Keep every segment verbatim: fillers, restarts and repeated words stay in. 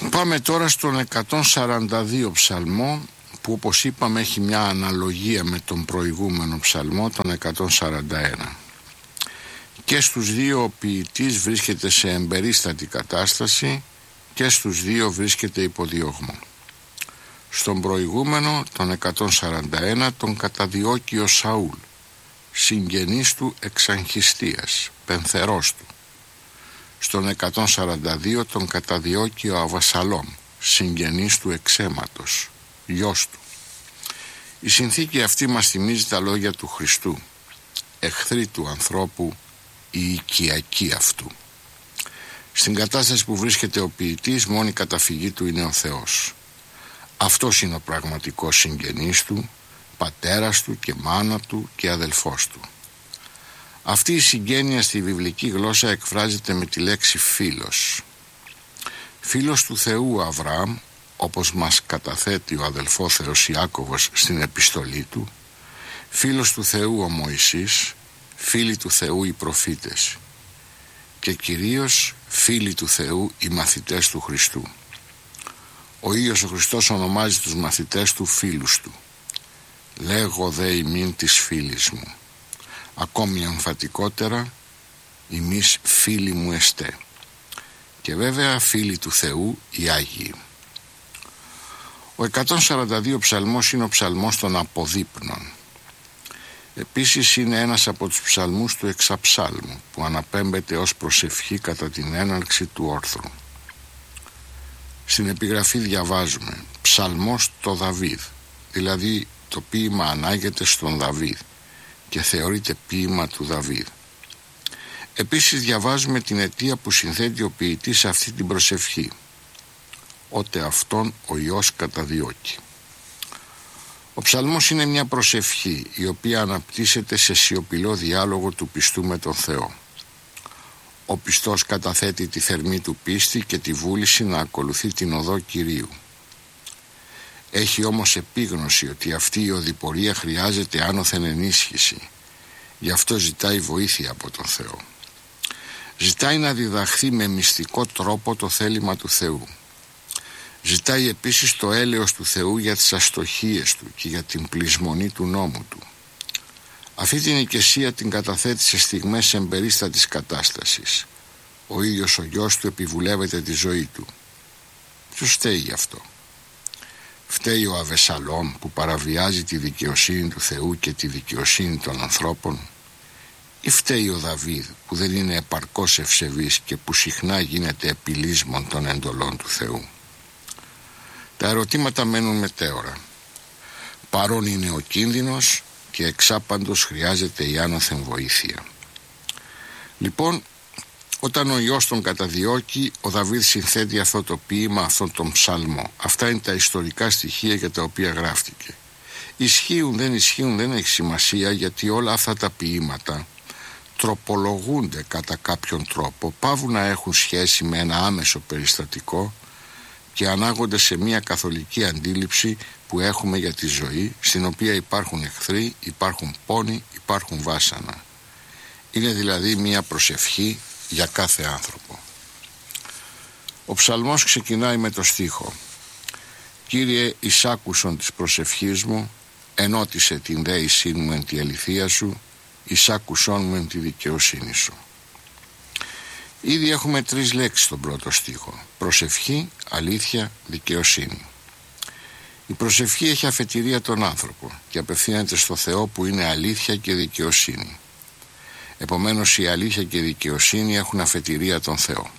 Πάμε τώρα στον εκατόν σαράντα δύο ψαλμό, που όπως είπαμε έχει μια αναλογία με τον προηγούμενο ψαλμό, τον εκατόν σαράντα ένα. Και στους δύο ο ποιητής βρίσκεται σε εμπερίστατη κατάσταση και στους δύο βρίσκεται υποδιώγμο. Στον προηγούμενο, τον εκατόν σαράντα ένα, τον καταδιώκει ο Σαούλ, συγγενής του εξαγχιστίας, πενθερός του. Στον εκατόν σαράντα δύο τον καταδιώκει ο Αβασαλόμ, συγγενής του εξαίματος, γιος του. Η συνθήκη αυτή μας θυμίζει τα λόγια του Χριστού: εχθροί του ανθρώπου η οικιακή αυτού. Στην κατάσταση που βρίσκεται ο ποιητής, μόνη καταφυγή του είναι ο Θεός. Αυτός είναι ο πραγματικός συγγενής του, πατέρας του και μάνα του και αδελφός του. Αυτή η συγγένεια στη βιβλική γλώσσα εκφράζεται με τη λέξη φίλος. Φίλος του Θεού Αβραάμ, όπως μας καταθέτει ο αδελφόθερος Ιάκωβος στην επιστολή του, φίλος του Θεού ο Μωυσής, φίλοι του Θεού οι προφήτες και κυρίως φίλοι του Θεού οι μαθητές του Χριστού. Ο ίδιος ο Χριστός ονομάζει τους μαθητές του φίλους του. Λέγω δε ημίν της φίλης μου. Ακόμη εμφατικότερα, ημείς φίλοι μου εστέ. Και βέβαια φίλοι του Θεού οι Άγιοι. Ο εκατόν σαράντα δύο ψαλμός είναι ο ψαλμός των αποδείπνων. Επίσης είναι ένας από τους ψαλμούς του εξαψάλμου, που αναπέμπεται ως προσευχή κατά την έναρξη του όρθρου. Στην επιγραφή διαβάζουμε ψαλμός το Δαβίδ, δηλαδή το ποίημα ανάγεται στον Δαβίδ και θεωρείται ποίημα του Δαβίδ. Επίσης διαβάζουμε την αιτία που συνθέτει ο ποιητής αυτή την προσευχή: ότε αυτόν ο Υιός καταδιώκει. Ο ψαλμός είναι μια προσευχή η οποία αναπτύσσεται σε σιωπηλό διάλογο του πιστού με τον Θεό. Ο πιστός καταθέτει τη θερμή του πίστη και τη βούληση να ακολουθεί την οδό Κυρίου. Έχει όμως επίγνωση ότι αυτή η οδηπορία χρειάζεται άνωθεν ενίσχυση. Γι' αυτό ζητάει βοήθεια από τον Θεό. Ζητάει να διδαχθεί με μυστικό τρόπο το θέλημα του Θεού. Ζητάει επίσης το έλεος του Θεού για τις αστοχίες του και για την πλεισμονή του νόμου του. Αυτή την οικεσία την καταθέτει σε στιγμές εμπερίστατης κατάστασης. Ο ίδιος ο γιος του επιβουλεύεται τη ζωή του. Ποιος φταίει γι' αυτό? Φταίει ο Αβεσαλόμ που παραβιάζει τη δικαιοσύνη του Θεού και τη δικαιοσύνη των ανθρώπων? Ή φταίει ο Δαβίδ που δεν είναι επαρκώς ευσεβής και που συχνά γίνεται επιλύσμον των εντολών του Θεού? Τα ερωτήματα μένουν μετέωρα. Παρόν είναι ο κίνδυνος και εξάπαντος χρειάζεται η άνωθεν βοήθεια. Λοιπόν, όταν ο Υιός τον καταδιώκει, ο Δαβίδ συνθέτει αυτό το ποίημα, αυτόν τον ψαλμό. Αυτά είναι τα ιστορικά στοιχεία για τα οποία γράφτηκε. Ισχύουν, δεν ισχύουν, δεν έχει σημασία, γιατί όλα αυτά τα ποίηματα τροπολογούνται κατά κάποιον τρόπο, πάβουν να έχουν σχέση με ένα άμεσο περιστατικό και ανάγονται σε μια καθολική αντίληψη που έχουμε για τη ζωή, στην οποία υπάρχουν εχθροί, υπάρχουν πόνοι, υπάρχουν βάσανα. Είναι δηλαδή μια προσευχή για κάθε άνθρωπο. Ο ψαλμός ξεκινάει με το στίχο: Κύριε, εισάκουσον της προσευχής μου, ενώτισε την δέησήν μου εν τη αληθεία σου, εισάκουσον μου εν τη δικαιοσύνη σου. Ήδη έχουμε τρεις λέξεις στον πρώτο στίχο: προσευχή, αλήθεια, δικαιοσύνη. Η προσευχή έχει αφετηρία τον άνθρωπο και απευθύνεται στο Θεό που είναι αλήθεια και δικαιοσύνη. Επομένως η αλήθεια και η δικαιοσύνη έχουν αφετηρία τον Θεό.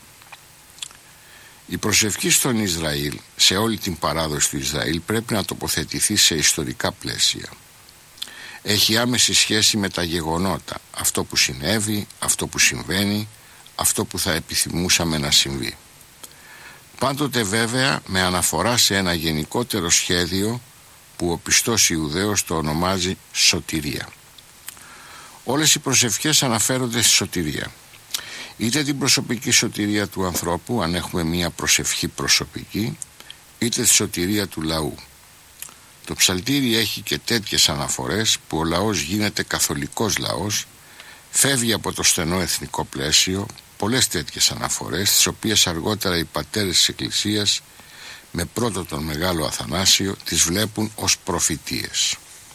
Η προσευχή στον Ισραήλ, σε όλη την παράδοση του Ισραήλ, πρέπει να τοποθετηθεί σε ιστορικά πλαίσια. Έχει άμεση σχέση με τα γεγονότα, αυτό που συνέβη, αυτό που συμβαίνει, αυτό που θα επιθυμούσαμε να συμβεί. Πάντοτε βέβαια με αναφορά σε ένα γενικότερο σχέδιο που ο πιστός Ιουδαίος το ονομάζει σωτηρία. Όλες οι προσευχές αναφέρονται στη σωτηρία. Είτε την προσωπική σωτηρία του ανθρώπου, αν έχουμε μια προσευχή προσωπική, είτε τη σωτηρία του λαού. Το ψαλτήρι έχει και τέτοιες αναφορές που ο λαός γίνεται καθολικός λαός, φεύγει από το στενό εθνικό πλαίσιο, πολλές τέτοιες αναφορές, τις οποίες αργότερα οι πατέρες της Εκκλησίας, με πρώτο τον Μεγάλο Αθανάσιο, τις βλέπουν ως προφητείες.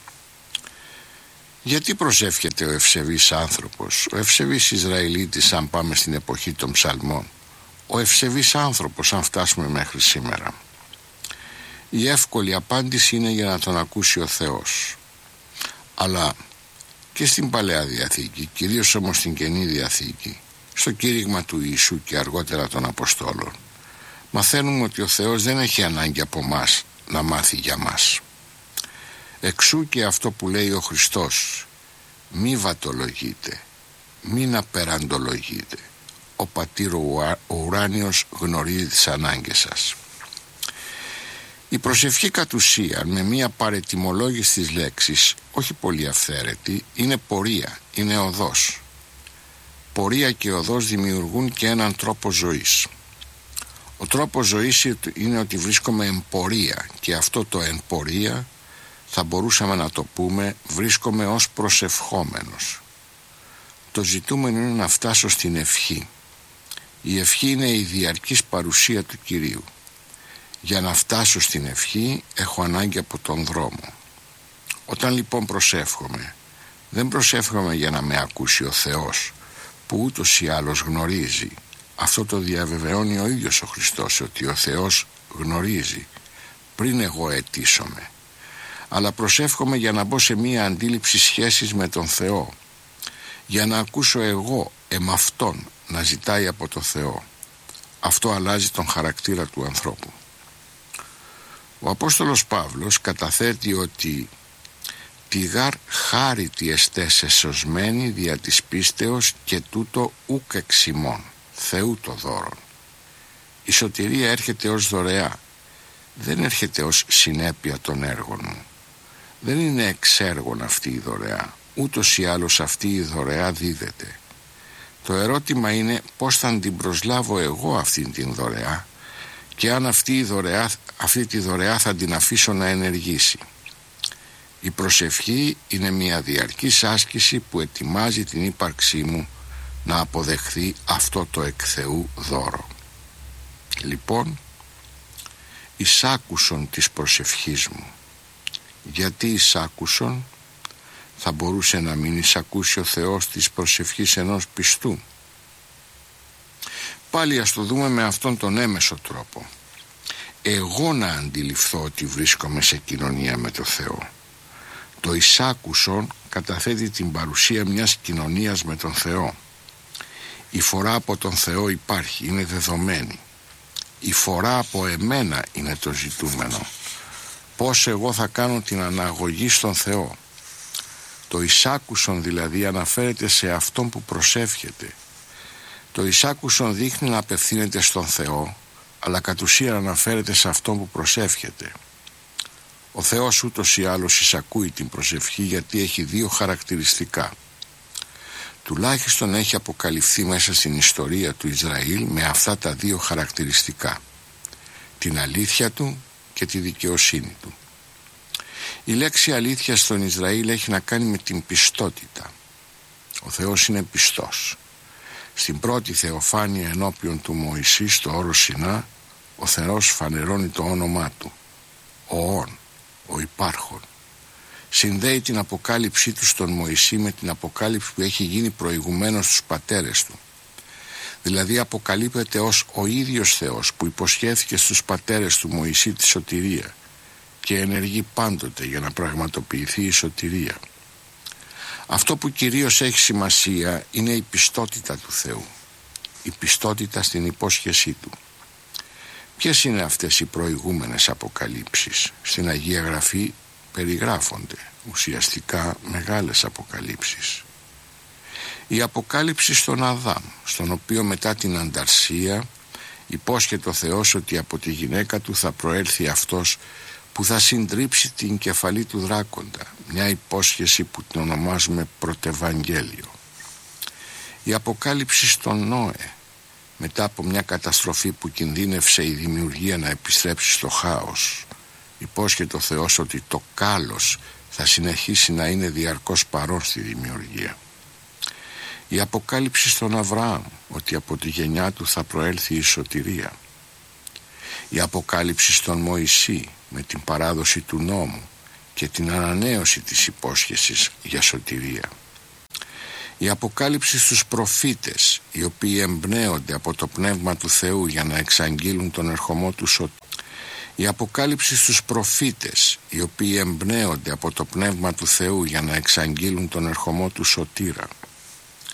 Γιατί προσεύχεται ο ευσεβής άνθρωπος, ο ευσεβής Ισραηλίτης, αν πάμε στην εποχή των ψαλμών, ο ευσεβής άνθρωπος, αν φτάσουμε μέχρι σήμερα? Η εύκολη απάντηση είναι για να τον ακούσει ο Θεός. Αλλά και στην Παλαιά Διαθήκη, κυρίως όμως στην Καινή Διαθήκη, στο κήρυγμα του Ιησού και αργότερα των Αποστόλων, μαθαίνουμε ότι ο Θεός δεν έχει ανάγκη από μας να μάθει για μας. Εξού και αυτό που λέει ο Χριστός: μη βατολογείτε, μην απεραντολογείτε, ο πατήρ ο ουράνιος γνωρίζει τις ανάγκες σας. Η προσευχή κατ' ουσίαν, με μία παρετιμολόγηση της λέξης, όχι πολύ αυθαίρετη, είναι πορεία, είναι οδός. Πορεία και οδός δημιουργούν και έναν τρόπο ζωής. Ο τρόπος ζωής είναι ότι βρίσκομαι εν πορεία, και αυτό το εν πορεία θα μπορούσαμε να το πούμε βρίσκομαι ως προσευχόμενος. Το ζητούμενο είναι να φτάσω στην ευχή. Η ευχή είναι η διαρκής παρουσία του Κυρίου. Για να φτάσω στην ευχή έχω ανάγκη από τον δρόμο. Όταν λοιπόν προσεύχομαι, δεν προσεύχομαι για να με ακούσει ο Θεός, που ούτως ή άλλως γνωρίζει. Αυτό το διαβεβαιώνει ο ίδιος ο Χριστός, ότι ο Θεός γνωρίζει πριν εγώ αιτήσομαι. Αλλά προσεύχομαι για να μπω σε μία αντίληψη σχέσης με τον Θεό, για να ακούσω εγώ εμαυτόν να ζητάει από το Θεό. Αυτό αλλάζει τον χαρακτήρα του ανθρώπου. Ο Απόστολος Παύλος καταθέτει ότι «Τη γάρ χάριτι εστές σωσμένη δια της πίστεως και τούτο ούκ εξ ημών, Θεού το δώρον». Η σωτηρία έρχεται ως δωρεά, δεν έρχεται ως συνέπεια των έργων μου. Δεν είναι εξ έργων αυτή η δωρεά, ούτως ή άλλως αυτή η δωρεά δίδεται. Το ερώτημα είναι πώς θα την προσλάβω εγώ αυτήν την δωρεά και αν αυτή, η δωρεά, αυτή τη δωρεά θα την αφήσω να ενεργήσει. Η προσευχή είναι μια διαρκής άσκηση που ετοιμάζει την ύπαρξή μου να αποδεχθεί αυτό το εκ Θεού δώρο. Λοιπόν, εισάκουσον της προσευχής μου. Γιατί εισάκουσον? Θα μπορούσε να μην εισακούσει ο Θεός της προσευχής ενός πιστού? Πάλι ας το δούμε με αυτόν τον έμεσο τρόπο. Εγώ να αντιληφθώ ότι βρίσκομαι σε κοινωνία με το Θεό. Το εισάκουσον καταθέτει την παρουσία μιας κοινωνίας με τον Θεό. Η φορά από τον Θεό υπάρχει, είναι δεδομένη. Η φορά από εμένα είναι το ζητούμενο. Πώς εγώ θα κάνω την αναγωγή στον Θεό. Το εισάκουσον δηλαδή αναφέρεται σε αυτόν που προσεύχεται. Το εισάκουσον δείχνει να απευθύνεται στον Θεό, αλλά κατ' ουσίαν αναφέρεται σε αυτόν που προσεύχεται. Ο Θεός ούτως ή άλλως εισακούει την προσευχή, γιατί έχει δύο χαρακτηριστικά. Τουλάχιστον έχει αποκαλυφθεί μέσα στην ιστορία του Ισραήλ με αυτά τα δύο χαρακτηριστικά: την αλήθεια του και τη δικαιοσύνη του. Η λέξη αλήθεια στον Ισραήλ έχει να κάνει με την πιστότητα. Ο Θεός είναι πιστός. Στην πρώτη θεοφάνεια ενώπιον του Μωυσή στο όρο Σινά, ο Θεός φανερώνει το όνομά του, ο Ων, ο υπάρχων. Συνδέει την αποκάλυψή του στον Μωυσή με την αποκάλυψη που έχει γίνει προηγουμένως στους πατέρες του. Δηλαδή αποκαλύπτεται ως ο ίδιος Θεός που υποσχέθηκε στους πατέρες του Μωυσή τη σωτηρία και ενεργεί πάντοτε για να πραγματοποιηθεί η σωτηρία. Αυτό που κυρίως έχει σημασία είναι η πιστότητα του Θεού, η πιστότητα στην υπόσχεσή του. Ποιες είναι αυτές οι προηγούμενες αποκαλύψεις? Στην Αγία Γραφή περιγράφονται ουσιαστικά μεγάλες αποκαλύψεις. Η αποκάλυψη στον Αδάμ, στον οποίο μετά την ανταρσία υπόσχεται ο Θεός ότι από τη γυναίκα του θα προέλθει αυτός που θα συντρίψει την κεφαλή του δράκοντα, μια υπόσχεση που την ονομάζουμε πρωτευαγγέλιο. Η αποκάλυψη στον Νόε, μετά από μια καταστροφή που κινδύνευσε η δημιουργία να επιστρέψει στο χάος, υπόσχεται ο Θεός ότι το κάλος θα συνεχίσει να είναι διαρκώς παρόν στη δημιουργία. Η αποκάλυψη στον Αβραάμ ότι από τη γενιά του θα προέλθει η σωτηρία. Η αποκάλυψη στον Μωυσή με την παράδοση του νόμου και την ανανέωση της υπόσχεσης για σωτηρία. Η αποκάλυψη στους προφήτες, οι οποίοι εμπνέονται από το Πνεύμα του Θεού για να εξαγγείλουν τον ερχομό του σωτήρα. Η αποκάλυψη στους προφήτες, οι οποίοι εμπνέονται από το Πνεύμα του Θεού για να εξαγγείλουν τον ερχομό του σωτήρα.